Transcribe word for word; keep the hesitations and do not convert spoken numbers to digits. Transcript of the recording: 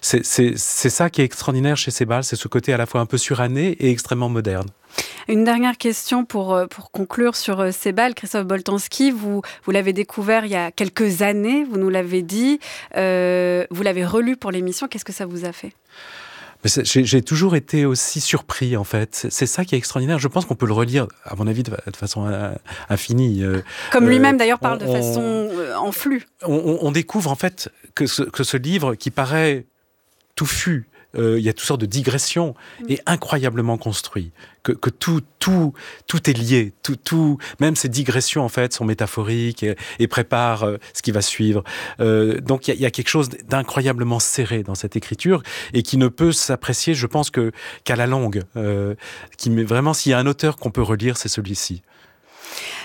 c'est, c'est, c'est ça qui est extraordinaire chez Sebald, c'est ce côté à la fois un peu suranné et extrêmement moderne. Une dernière question pour, pour conclure sur Sebald. Christophe Boltanski, vous, vous l'avez découvert il y a quelques années, vous nous l'avez dit, euh, vous l'avez relu pour l'émission, qu'est-ce que ça vous a fait ? Mais j'ai, j'ai toujours été aussi surpris, en fait. C'est, c'est ça qui est extraordinaire. Je pense qu'on peut le relire, à mon avis, de, de façon euh, infinie. Euh, Comme lui-même, euh, d'ailleurs, parle on, de façon euh, en flux. On, on découvre, en fait, que ce, que ce livre, qui paraît touffu, euh, il y a toutes sortes de digressions, mmh. est incroyablement construit. Que, que tout, tout, tout est lié. Tout, tout, même ces digressions, en fait, sont métaphoriques et, et préparent euh, ce qui va suivre. Euh, donc, il y, y a quelque chose d'incroyablement serré dans cette écriture et qui ne peut s'apprécier, je pense, que, qu'à la longue. Euh, qui, vraiment, s'il y a un auteur qu'on peut relire, c'est celui-ci.